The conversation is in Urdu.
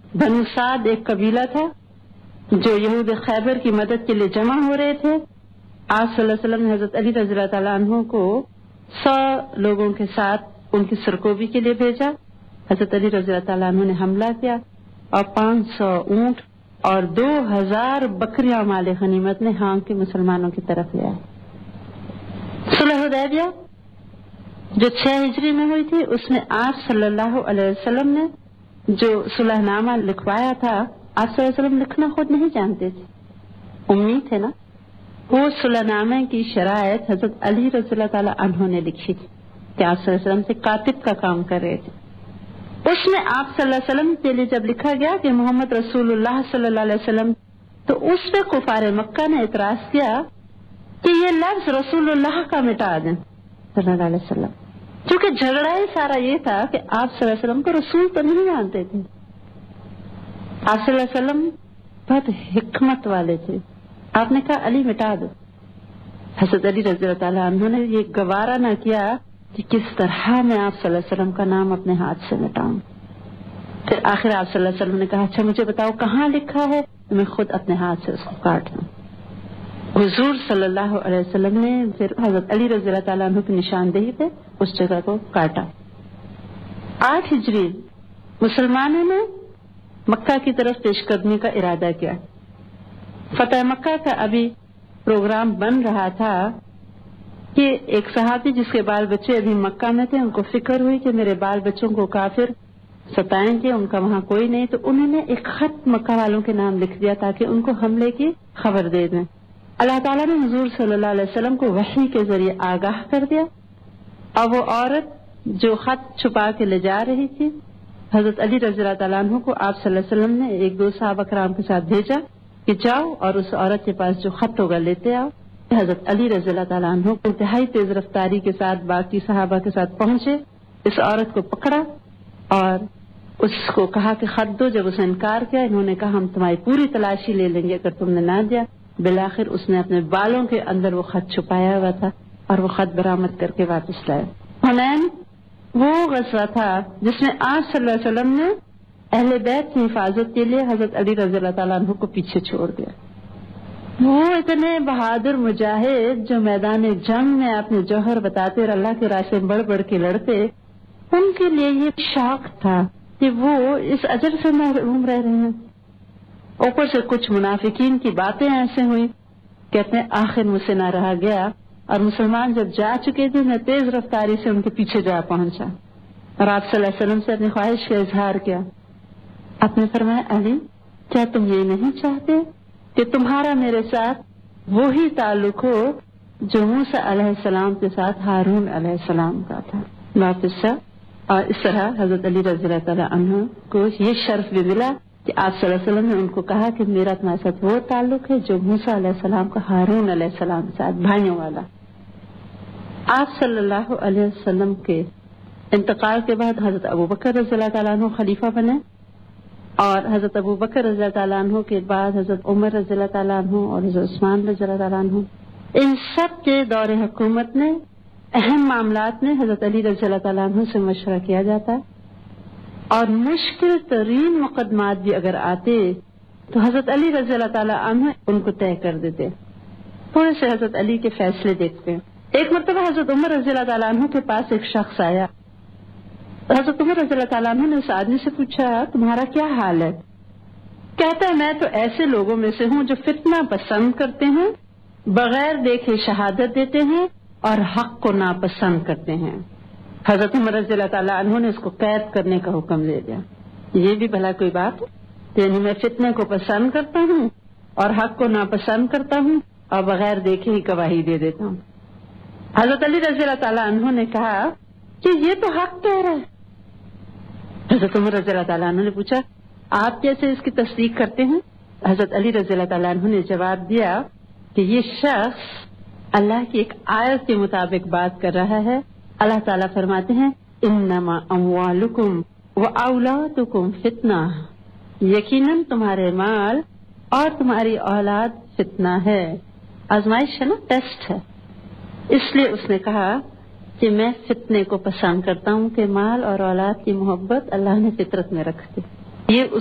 بنو سعد ایک قبیلہ تھا جو یہود خیبر کی مدد کے لیے جمع ہو رہے تھے. آپ صلی اللہ علیہ وسلم نے حضرت علی رضی اللہ تعالیٰ عنہ کو 100 لوگوں کے ساتھ ان کی سرکوبی کے لیے بھیجا. حضرت علی رضی اللہ تعالیٰ عنہ نے حملہ کیا اور 500 اونٹ اور 2000 بکریاں مال غنیمت نے ہانگ کے مسلمانوں کی طرف لیا. صلح حدیبیہ جو 6 ہجری میں ہوئی تھی، اس میں آپ صلی اللہ علیہ وسلم نے جو صلح نامہ لکھوایا تھا، آپ صلی اللہ علیہ وسلم لکھنا خود نہیں جانتے تھے، امی تھے نا. وہ صلح نامے کی شرائط حضرت علی رضی اللہ تعالیٰ عنہ نے لکھی تھی کہ آپ صلی اللہ علیہ وسلم سے کاتب کا کام کر رہے تھے. اس میں آپ صلی اللہ علیہ وسلم کے لیے جب لکھا گیا کہ محمد رسول اللہ صلی اللہ علیہ وسلم، تو اس پہ کفار مکہ نے اعتراض کیا کہ یہ لفظ رسول اللہ کا مٹا دیں صلی اللہ علیہ وسلم، کیونکہ جھگڑا ہی سارا یہ تھا کہ آپ صلی اللہ علیہ وسلم کو رسول تو نہیں جانتے تھے. آپ صلی اللہ علیہ وسلم بہت حکمت والے تھے. آپ نے کہا علی مٹا دو. حضرت علی رضی اللہ تعالیٰ عنہ نے یہ گوارا نہ کیا کہ کس طرح میں آپ صلی اللہ علیہ وسلم کا نام اپنے ہاتھ سے مٹاؤں. پھر آخر آپ صلی اللہ علیہ وسلم نے کہا اچھا مجھے بتاؤ کہاں لکھا ہے، میں خود اپنے ہاتھ سے اس کو کاٹ دوں. حضور صلی اللہ علیہ وسلم نے پھر حضرت علی رضی اللہ تعالیٰ عنہ کی نشاندہی پہ اس جگہ کو کاٹا. 8 ہجری مسلمانوں نے مکہ کی طرف پیش قدمی کا ارادہ کیا. فتح مکہ کا ابھی پروگرام بن رہا تھا کہ ایک صحابی جس کے بال بچے ابھی مکہ میں تھے، ان کو فکر ہوئی کہ میرے بال بچوں کو کافر ستائیں گے، ان کا وہاں کوئی نہیں، تو انہوں نے ایک خط مکہ والوں کے نام لکھ دیا تاکہ ان کو حملے کی خبر دے دیں. اللہ تعالیٰ نے حضور صلی اللہ علیہ وسلم کو وحی کے ذریعے آگاہ کر دیا، اور وہ عورت جو خط چھپا کے لے جا رہی تھی، حضرت علی رضی اللہ تعالیٰ عنہ کو آپ صلی اللہ علیہ وسلم نے 1-2 صحابہ کرام کے ساتھ بھیجا کہ جاؤ اور اس عورت کے پاس جو خط ہوگا لیتے آؤ. حضرت علی رضی اللہ تعالیٰ عنہ کو انتہائی تیز رفتاری کے ساتھ باقی صحابہ کے ساتھ پہنچے، اس عورت کو پکڑا اور اس کو کہا کہ خط دو. جب اس نے انکار کیا، انہوں نے کہا ہم تمہاری پوری تلاشی لے لیں گے اگر تم نے نہ دیا. بالآخر اس نے اپنے بالوں کے اندر وہ خط چھپایا ہوا تھا اور وہ خط برآمد کر کے واپس لائے. حنین وہ غزوہ تھا جس میں آپ صلی اللہ علیہ وسلم نے اہل بیت کی حفاظت کے لیے حضرت علی رضی اللہ تعالیٰ عنہ کو پیچھے چھوڑ دیا. وہ اتنے بہادر مجاہد جو میدان جنگ میں اپنے جوہر بتاتے اور اللہ کے راستے میں بڑھ بڑھ کے لڑتے، ان کے لیے یہ شوق تھا کہ وہ اس اجر سے محروم رہ رہے ہیں. اوپر سے کچھ منافقین کی باتیں ایسے ہوئی کہتے ہیں آخر مجھ سے نہ رہا گیا، اور مسلمان جب جا چکے تھے میں تیز رفتاری سے ان کے پیچھے جا پہنچا اور آپ صلی اللہ علیہ وسلم سے اپنی خواہش کا اظہار کیا. آپ نے فرمایا علی کیا تم یہ نہیں چاہتے کہ تمہارا میرے ساتھ وہی تعلق ہو جو موسیٰ علیہ السلام کے ساتھ ہارون علیہ السلام کا تھا. واپس سے اور اس طرح حضرت علی رضی اللہ تعالیٰ عنہ کو یہ شرف بھی ملا کہ آپ صلی اللہ علیہ وسلم نے ان کو کہا کہ میرا تمہارے ساتھ وہ تعلق ہے جو موسیٰ علیہ السلام کا ہارون علیہ السلام کے ساتھ بھائیوں والا. آپ صلی اللہ علیہ وسلم کے انتقال کے بعد حضرت ابوبکر رضی اللہ تعالیٰ عنہ خلیفہ بنے، اور حضرت ابوبکر رضی اللہ تعالیٰ عنہ کے بعد حضرت عمر رضی اللہ تعالیٰ عنہ اور حضرت عثمان رضی اللہ تعالیٰ عنہ. ان سب کے دور حکومت میں اہم معاملات میں حضرت علی رضی اللہ تعالیٰ عنہ سے مشورہ کیا جاتا ہے، اور مشکل ترین مقدمات بھی اگر آتے تو حضرت علی رضی اللہ تعالیٰ عنہ ان کو طے کر دیتے. تھوڑے سے حضرت علی کے فیصلے دیکھتے ہیں. ایک مرتبہ حضرت عمر رضی اللہ تعالیٰ عنہ کے پاس ایک شخص آیا. حضرت عمر رضی اللہ تعالیٰ عنہ نے اس آدمی سے پوچھا تمہارا کیا حال ہے؟ کہتا ہے میں تو ایسے لوگوں میں سے ہوں جو فتنہ پسند کرتے ہیں، بغیر دیکھے شہادت دیتے ہیں اور حق کو ناپسند کرتے ہیں. حضرت عمر رضی اللہ تعالیٰ عنہ نے اس کو قید کرنے کا حکم دے دیا. یہ بھی بھلا کوئی بات ہے؟ یعنی میں فتنے کو پسند کرتا ہوں اور حق کو ناپسند کرتا ہوں اور بغیر دیکھے ہی گواہی دے دیتا ہوں. حضرت علی رضی اللہ تعالیٰ عنہ نے کہا کہ یہ تو حق کہہ رہا ہے. حضرت عمر رضی اللہ تعالیٰ عنہ نے پوچھا آپ کیسے اس کی تصدیق کرتے ہیں؟ حضرت علی رضی اللہ تعالیٰ عنہ نے جواب دیا کہ یہ شخص اللہ کی ایک آیت کے مطابق بات کر رہا ہے. اللہ تعالیٰ فرماتے ہیں انما اموالکم واولادکم فتنہ، یقیناً تمہارے مال اور تمہاری اولاد فتنہ ہے، آزمائش ہے نا، ٹیسٹ ہے. اس لیے اس نے کہا کہ میں فتنے کو پسند کرتا ہوں کہ مال اور اولاد کی محبت اللہ نے فطرت میں رکھ دی. یہ